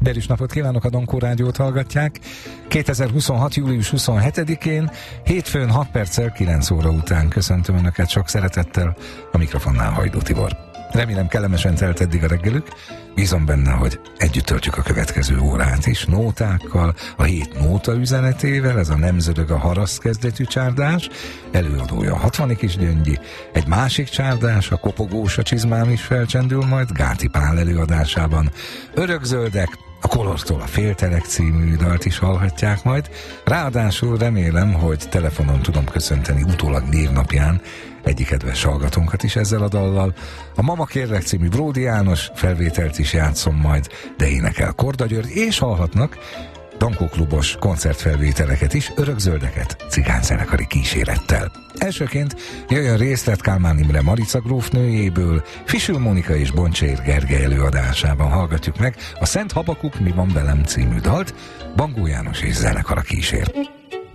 Derűs napot kívánok, a Donkó Rádiót hallgatják. 2026. július 27-én, hétfőn 6 perccel 9 óra után köszöntöm Önöket sok szeretettel, a mikrofonnál Hajdú Tibor. Remélem kellemesen telt eddig a reggelük, bízom benne, hogy együtt töltjük a következő órát is, nótákkal, a hét nóta üzenetével, ez a Nem zörög a haraszt kezdetű csárdás, előadója a 60 Kis Gyöngyi, egy másik csárdás, a Kopogós a csizmám is felcsendül majd Gáti Pál előadásában, Örökzöldek, a Kolortól a Féltelek című dalt is hallhatják majd, ráadásul remélem, hogy telefonon tudom köszönteni utólag névnapján egyik kedves hallgatónkat is ezzel a dallal. A Mama Kérlek című Bródi János felvételt is játszom majd, de énekel Korda György, és hallhatnak Donkó klubos koncertfelvételeket is, Örökzöldeket cigányzenekari kísérettel. Elsőként jöjjön részlet Kálmán Imre Marica grófnőjéből, Fisül Mónika és Boncsér Gergely előadásában hallgatjuk meg a Szent Habakuk Mi van velem című dalt, Bangó János és zenekara kísér.